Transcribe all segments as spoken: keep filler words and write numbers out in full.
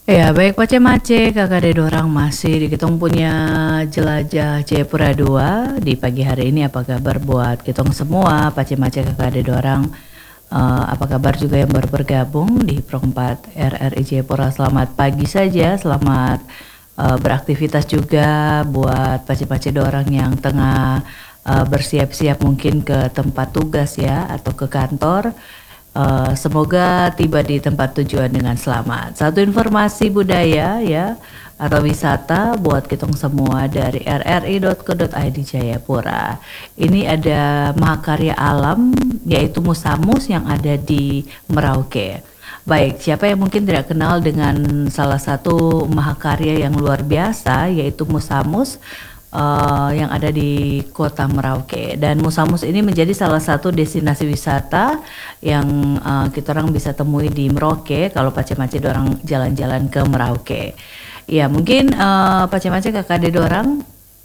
Ya, baik Pace-Mace, kakak ada orang masih di kitong punya jelajah Jayapura dua di pagi hari ini. Apa kabar buat kitong semua, Pace-Mace kakak ada orang. Uh, apa kabar juga yang baru bergabung di Pro empat R R I Jayapura. Selamat pagi saja, selamat uh, beraktivitas juga buat Pace-Mace orang yang tengah uh, bersiap-siap mungkin ke tempat tugas ya, atau ke kantor. Uh, semoga tiba di tempat tujuan dengan selamat. Satu informasi budaya ya atau wisata buat kitong semua dari r r i dot co dot i d Jayapura. Ini ada mahakarya alam yaitu Musamus yang ada di Merauke. Baik, siapa yang mungkin tidak kenal dengan salah satu mahakarya yang luar biasa yaitu Musamus Uh, yang ada di kota Merauke. Dan Musamus ini menjadi salah satu destinasi wisata yang uh, kita orang bisa temui di Merauke kalau Pace-Mace dorang jalan-jalan ke Merauke. Ya mungkin uh, Pace-Mace kakak ade dorang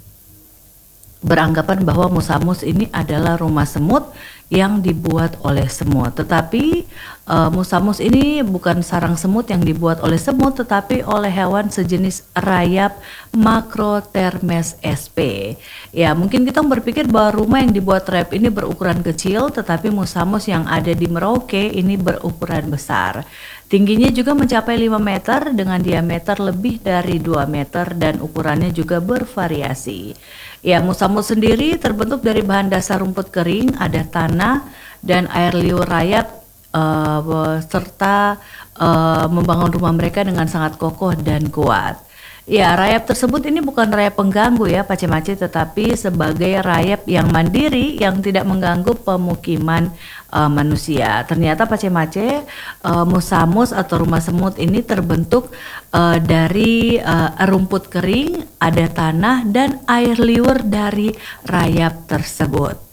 beranggapan bahwa Musamus ini adalah rumah semut yang dibuat oleh semut. Tetapi uh, Musamus ini bukan sarang semut yang dibuat oleh semut, tetapi oleh hewan sejenis rayap Macrothermes sp. Ya mungkin kita berpikir bahwa rumah yang dibuat rayap ini berukuran kecil, tetapi Musamus yang ada di Merauke ini berukuran besar. Tingginya juga mencapai lima meter dengan diameter lebih dari dua meter dan ukurannya juga bervariasi. Ya, Musamus sendiri terbentuk dari bahan dasar rumput kering, ada tanah dan air liur rayap uh, serta uh, membangun rumah mereka dengan sangat kokoh dan kuat. Ya, rayap tersebut ini bukan rayap pengganggu ya Pace-Mace, tetapi sebagai rayap yang mandiri yang tidak mengganggu pemukiman uh, manusia. Ternyata Pace-Mace uh, Musamus atau rumah semut ini terbentuk uh, dari uh, rumput kering, ada tanah dan air liur dari rayap tersebut.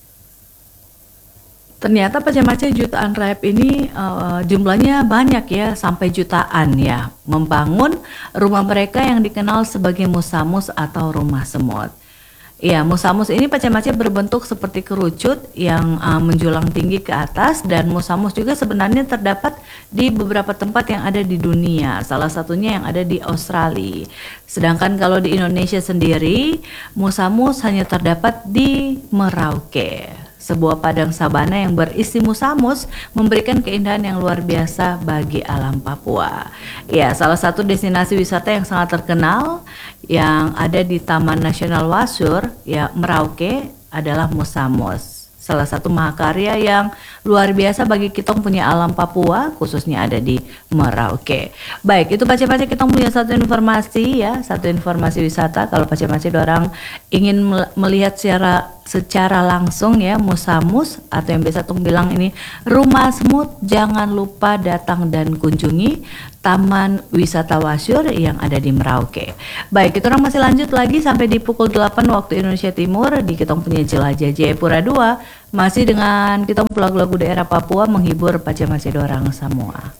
Ternyata Pace-Mace jutaan rayap ini uh, jumlahnya banyak ya, sampai jutaan ya, membangun rumah mereka yang dikenal sebagai Musamus atau rumah semut. Ya, Musamus ini Pace-Mace berbentuk seperti kerucut yang uh, menjulang tinggi ke atas, dan Musamus juga sebenarnya terdapat di beberapa tempat yang ada di dunia, salah satunya yang ada di Australia. Sedangkan kalau di Indonesia sendiri, Musamus hanya terdapat di Merauke. Sebuah padang sabana yang berisi Musamus memberikan keindahan yang luar biasa bagi alam Papua. Ya, salah satu destinasi wisata yang sangat terkenal yang ada di Taman Nasional Wasur, ya Merauke, adalah Musamus. Salah satu mahakarya yang luar biasa bagi kita punya alam Papua, khususnya ada di Merauke. Baik, itu Pace-Mace kita punya satu informasi ya, satu informasi wisata. Kalau Pace-Mace orang ingin melihat secara secara langsung ya Musamus atau yang biasa tung bilang ini rumah semut, jangan lupa datang dan kunjungi Taman Wisata Wasyur yang ada di Merauke. Baik, kita orang masih lanjut lagi sampai di pukul delapan waktu Indonesia Timur di kita punya jelajah Jayapura dua, masih dengan kita lagu-lagu daerah Papua menghibur Pace-Mace dorang semua.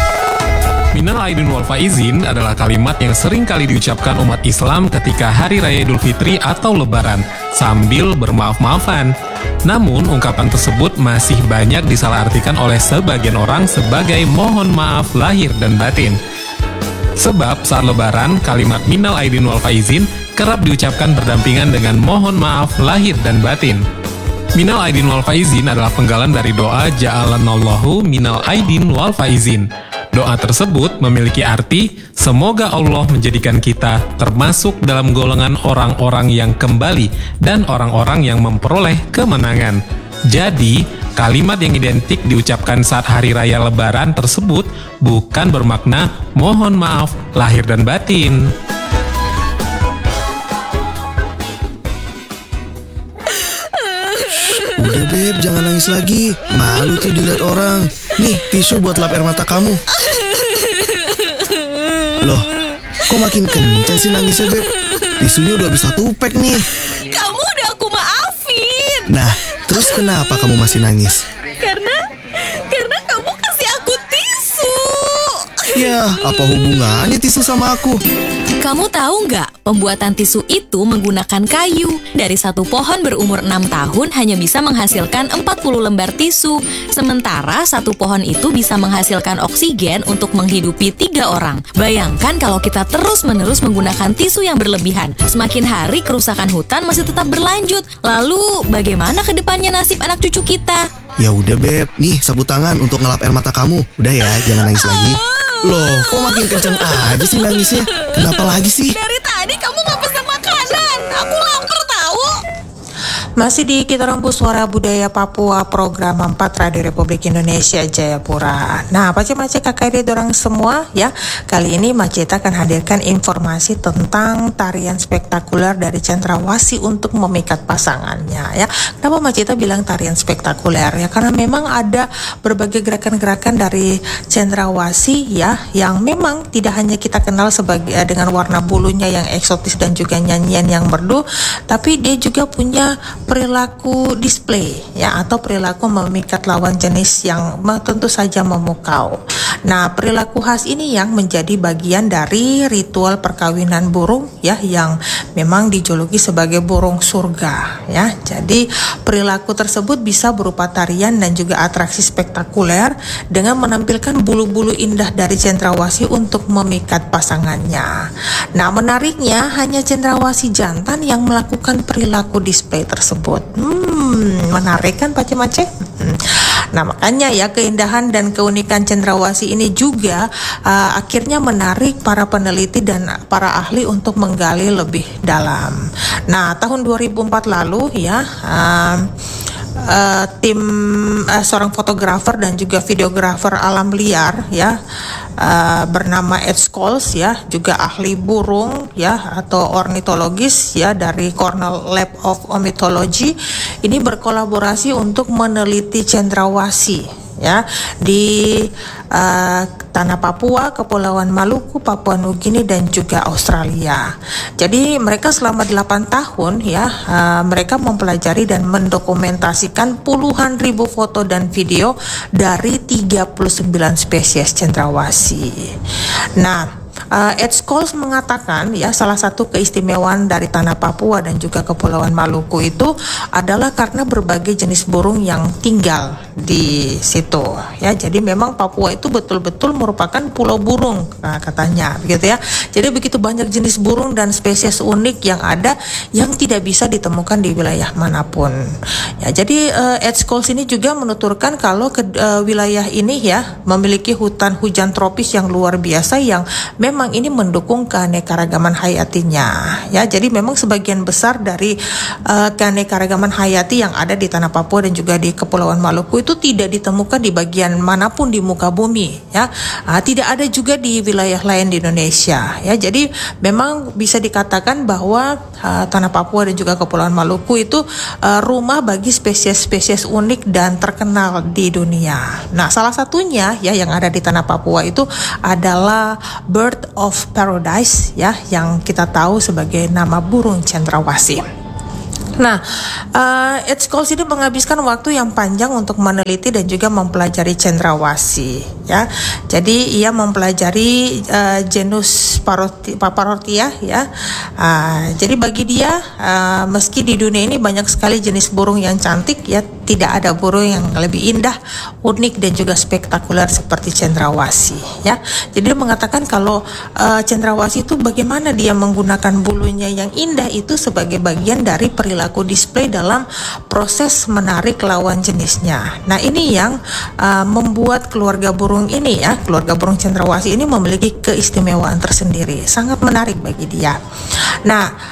Minal Aidin wal Faizin adalah kalimat yang sering kali diucapkan umat Islam ketika Hari Raya Idul Fitri atau Lebaran, sambil bermaaf-maafan. Namun, ungkapan tersebut masih banyak disalahartikan oleh sebagian orang sebagai mohon maaf lahir dan batin. Sebab saat Lebaran, kalimat Minal Aidin wal Faizin kerap diucapkan berdampingan dengan mohon maaf lahir dan batin. Minal Aidin wal Faizin adalah penggalan dari doa Ja'alanallahu Minal Aidin wal Faizin. Doa tersebut memiliki arti, semoga Allah menjadikan kita termasuk dalam golongan orang-orang yang kembali dan orang-orang yang memperoleh kemenangan. Jadi, kalimat yang identik diucapkan saat Hari Raya Lebaran tersebut bukan bermakna mohon maaf lahir dan batin. Udah Beb, jangan nangis lagi. Malu tuh dilihat orang. Nih, tisu buat lap air mata kamu. Loh, kok makin kenceng sih nangisnya Beb? Tisunya udah habis satu pack nih. Kamu udah aku maafin. Nah, terus kenapa kamu masih nangis? Karena, karena kamu kasih aku tisu. Ya, apa hubungannya tisu sama aku? Kamu tahu nggak, pembuatan tisu itu menggunakan kayu. Dari satu pohon berumur enam tahun hanya bisa menghasilkan empat puluh lembar tisu. Sementara satu pohon itu bisa menghasilkan oksigen untuk menghidupi tiga orang. Bayangkan kalau kita terus-menerus menggunakan tisu yang berlebihan. Semakin hari kerusakan hutan masih tetap berlanjut. Lalu bagaimana ke depannya nasib anak cucu kita? Ya udah Beb, nih sapu tangan untuk ngelap air mata kamu. Udah ya, jangan nangis lagi. Loh, kok makin kenceng aja sih nangisnya? Kenapa lagi sih? Dari tadi kamu nggak pesan makanan. Aku lapar tahu. Masih di Kitarompu Suara Budaya Papua, program empat Radio Republik Indonesia Jayapura. Nah, Pace-Pace kakak adik dorang semua ya. Kali ini Maceta akan hadirkan informasi tentang tarian spektakuler dari Cendrawasih untuk memikat pasangannya ya. Kenapa Maceta bilang tarian spektakuler ya? Karena memang ada berbagai gerakan-gerakan dari Cendrawasih ya, yang memang tidak hanya kita kenal sebagai dengan warna bulunya yang eksotis dan juga nyanyian yang merdu, tapi dia juga punya perilaku display ya, atau perilaku memikat lawan jenis yang tentu saja memukau. Nah, perilaku khas ini yang menjadi bagian dari ritual perkawinan burung ya, yang memang dijuluki sebagai burung surga ya. Jadi perilaku tersebut bisa berupa tarian dan juga atraksi spektakuler dengan menampilkan bulu-bulu indah dari Cendrawasih untuk memikat pasangannya. Nah, menariknya hanya Cendrawasih jantan yang melakukan perilaku display tersebut. Hmm, menarik kan Pace-Pace? Hmm. Nah, makanya ya keindahan dan keunikan Cendrawasih ini juga uh, akhirnya menarik para peneliti dan para ahli untuk menggali lebih dalam. Nah, tahun dua ribu empat lalu ya, uh, uh, tim uh, seorang fotografer dan juga videografer alam liar ya, uh, bernama Ed Scholes ya, juga ahli burung ya atau ornitologis ya dari Cornell Lab of Ornithology, ini berkolaborasi untuk meneliti Cendrawasih ya di uh, tanah Papua, Kepulauan Maluku, Papua Nugini dan juga Australia. Jadi mereka selama delapan tahun ya uh, mereka mempelajari dan mendokumentasikan puluhan ribu foto dan video dari tiga puluh sembilan spesies Cendrawasih. Nah, Uh, Ed Scholes mengatakan ya, salah satu keistimewaan dari tanah Papua dan juga Kepulauan Maluku itu adalah karena berbagai jenis burung yang tinggal di situ ya. Jadi memang Papua itu betul-betul merupakan pulau burung, nah, katanya begitu ya. Jadi begitu banyak jenis burung dan spesies unik yang ada yang tidak bisa ditemukan di wilayah manapun ya. Jadi uh, Ed Scholes ini juga menuturkan kalau ke, uh, wilayah ini ya memiliki hutan hujan tropis yang luar biasa yang memang memang ini mendukung keanekaragaman hayatinya ya. Jadi memang sebagian besar dari uh, keanekaragaman hayati yang ada di tanah Papua dan juga di Kepulauan Maluku itu tidak ditemukan di bagian manapun di muka bumi ya. Uh, tidak ada juga di wilayah lain di Indonesia ya. Jadi memang bisa dikatakan bahwa uh, tanah Papua dan juga Kepulauan Maluku itu uh, rumah bagi spesies-spesies unik dan terkenal di dunia. Nah, salah satunya ya yang ada di tanah Papua itu adalah bird of paradise ya, yang kita tahu sebagai nama burung Cendrawasih. Nah, uh, Ed Scholes ini menghabiskan waktu yang panjang untuk meneliti dan juga mempelajari Cendrawasih ya. Jadi ia mempelajari uh, genus Paparotia ya. Uh, jadi bagi dia uh, meski di dunia ini banyak sekali jenis burung yang cantik ya, tidak ada burung yang lebih indah, unik dan juga spektakuler seperti Cendrawasih ya. Jadi dia mengatakan kalau uh, Cendrawasih itu bagaimana dia menggunakan bulunya yang indah itu sebagai bagian dari perilaku display dalam proses menarik lawan jenisnya. Nah, ini yang uh, membuat keluarga burung ini ya, keluarga burung Cendrawasih ini memiliki keistimewaan tersendiri, sangat menarik bagi dia. Nah,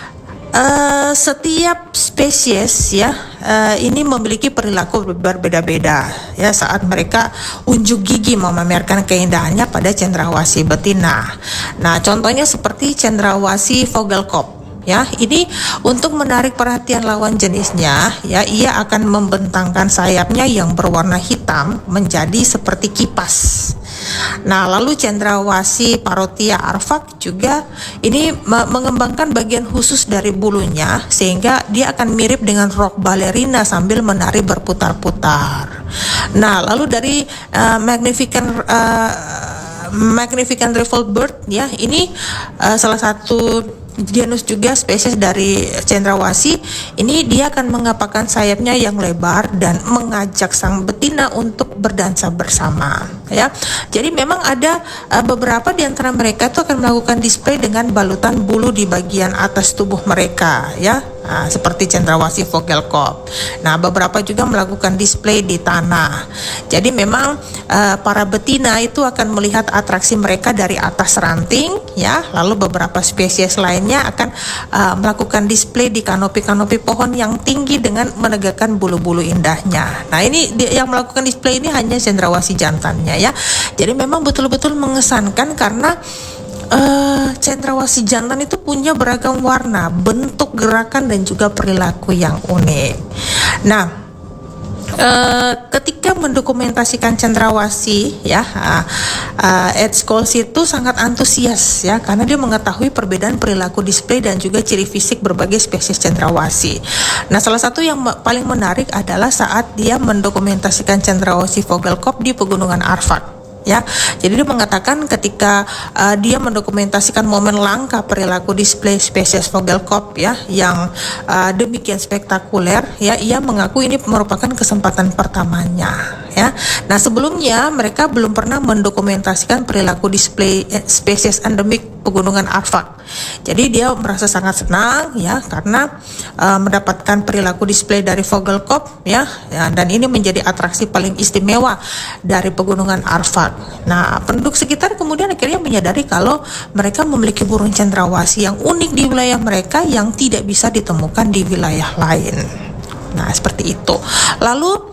Uh, setiap spesies ya uh, ini memiliki perilaku berbeda-beda ya saat mereka unjuk gigi memamerkan keindahannya pada Cendrawasih betina. Nah, contohnya seperti Cendrawasih Vogelkop. Ya, ini untuk menarik perhatian lawan jenisnya, ya, ia akan membentangkan sayapnya yang berwarna hitam menjadi seperti kipas. Nah, lalu Cendrawasih Parotia arfak juga ini me- mengembangkan bagian khusus dari bulunya sehingga dia akan mirip dengan rok balerina sambil menari berputar-putar. Nah, lalu dari uh, Magnificent uh, Magnificent Ruffled Bird ya, ini uh, salah satu genus juga spesies dari cendrawasih. Ini dia akan mengepakkan sayapnya yang lebar dan mengajak sang betina untuk berdansa bersama ya. Jadi memang ada uh, beberapa di antara mereka itu akan melakukan display dengan balutan bulu di bagian atas tubuh mereka ya. Nah, seperti cendrawasih vogelkop. Nah, beberapa juga melakukan display di tanah. Jadi memang uh, para betina itu akan melihat atraksi mereka dari atas ranting ya. Lalu beberapa spesies lainnya akan uh, melakukan display di kanopi-kanopi pohon yang tinggi dengan menegakkan bulu-bulu indahnya. Nah, ini yang melakukan display ini hanya cendrawasih jantannya ya. Jadi memang betul-betul mengesankan karena Uh, cendrawasih jantan itu punya beragam warna, bentuk, gerakan dan juga perilaku yang unik. Nah, uh, ketika mendokumentasikan cendrawasih ya, uh, uh, Ed Scholes itu sangat antusias ya, karena dia mengetahui perbedaan perilaku display dan juga ciri fisik berbagai spesies cendrawasih. Nah, salah satu yang paling menarik adalah saat dia mendokumentasikan cendrawasih vogelkop di Pegunungan Arfak. Ya, jadi dia mengatakan ketika uh, dia mendokumentasikan momen langka perilaku display spesies vogelkop ya yang uh, demikian spektakuler ya, ia mengaku ini merupakan kesempatan pertamanya ya. Nah, sebelumnya mereka belum pernah mendokumentasikan perilaku display eh, spesies endemik Pegunungan Arfak. Jadi dia merasa sangat senang ya karena uh, mendapatkan perilaku display dari vogelkop ya, ya dan ini menjadi atraksi paling istimewa dari Pegunungan Arfak. Nah, penduduk sekitar kemudian akhirnya menyadari kalau mereka memiliki burung cendrawasih yang unik di wilayah mereka yang tidak bisa ditemukan di wilayah lain. Nah, seperti itu. Lalu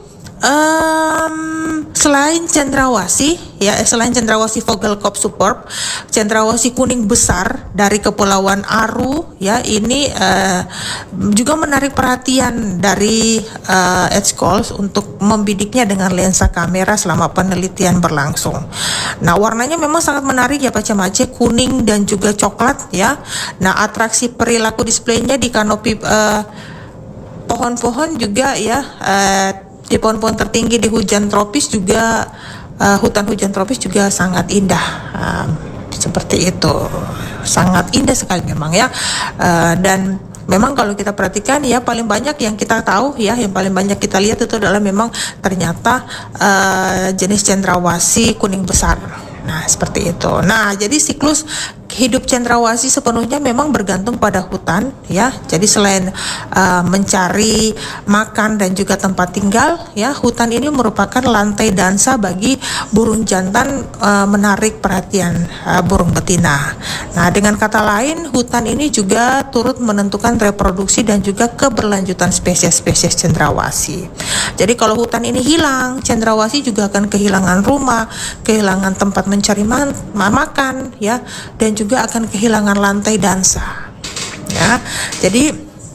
Um, selain cendrawasih ya, selain cendrawasih vogelkop superb, cendrawasih kuning besar dari Kepulauan Aru ya, ini uh, juga menarik perhatian dari uh, Ed Scholes untuk membidiknya dengan lensa kamera selama penelitian berlangsung. Nah, warnanya memang sangat menarik ya Pak Cemace, kuning dan juga coklat ya. Nah, atraksi perilaku displaynya di kanopi uh, pohon-pohon juga ya, uh, di pohon-pohon tertinggi di hujan tropis juga, uh, hutan hujan tropis juga sangat indah, uh, seperti itu, sangat indah sekali memang ya. Uh, dan memang kalau kita perhatikan ya, paling banyak yang kita tahu ya, yang paling banyak kita lihat itu adalah memang ternyata uh, jenis cendrawasih kuning besar. Nah, seperti itu. Nah, jadi siklus hidup cendrawasih sepenuhnya memang bergantung pada hutan ya. Jadi selain uh, mencari makan dan juga tempat tinggal ya, hutan ini merupakan lantai dansa bagi burung jantan, uh, menarik perhatian uh, burung betina. Nah, dengan kata lain, hutan ini juga turut menentukan reproduksi dan juga keberlanjutan spesies-spesies cendrawasih. Jadi kalau hutan ini hilang, cendrawasih juga akan kehilangan rumah, kehilangan tempat mencari man- makan ya, dan juga akan kehilangan lantai dansa ya. Jadi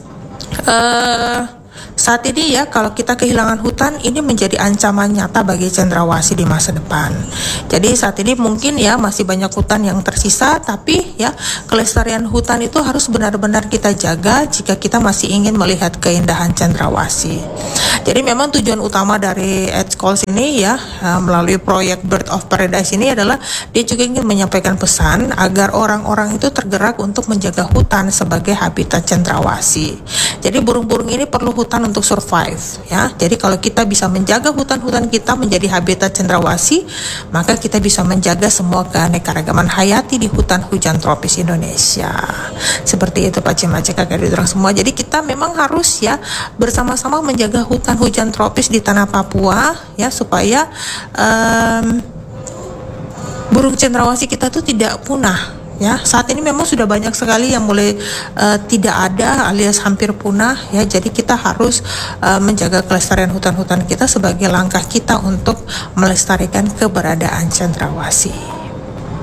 uh, saat ini ya, kalau kita kehilangan hutan, ini menjadi ancaman nyata bagi cendrawasih di masa depan. Jadi saat ini mungkin ya masih banyak hutan yang tersisa, tapi ya kelestarian hutan itu harus benar-benar kita jaga jika kita masih ingin melihat keindahan cendrawasih. Jadi memang tujuan utama dari Ed Scholes ini ya, melalui proyek Bird of Paradise ini adalah dia juga ingin menyampaikan pesan agar orang-orang itu tergerak untuk menjaga hutan sebagai habitat cendrawasih. Jadi burung-burung ini perlu hutan untuk survive ya. Jadi kalau kita bisa menjaga hutan-hutan kita menjadi habitat cendrawasih, maka kita bisa menjaga semua keanekaragaman hayati di hutan hujan tropis Indonesia. Seperti itu Pak Cemace, kakak diorang semua. Jadi kita memang harus ya bersama-sama menjaga hutan hujan tropis di tanah Papua ya, supaya um, burung cendrawasih kita tuh tidak punah. Ya, saat ini memang sudah banyak sekali yang mulai uh, tidak ada alias hampir punah ya. Jadi kita harus uh, menjaga kelestarian hutan-hutan kita sebagai langkah kita untuk melestarikan keberadaan cendrawasih.